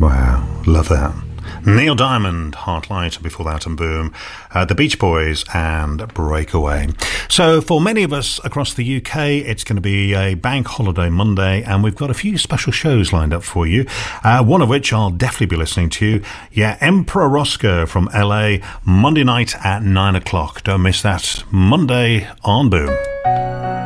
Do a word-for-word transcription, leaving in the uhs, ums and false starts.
Wow, love that. Neil Diamond, Heartlight, before that and Boom, uh, The Beach Boys and Breakaway. So for many of us across the U K, it's going to be a bank holiday Monday, and we've got a few special shows lined up for you, uh, one of which I'll definitely be listening to. Yeah, Emperor Roscoe from L A, Monday night at nine o'clock. Don't miss that, Monday on Boom.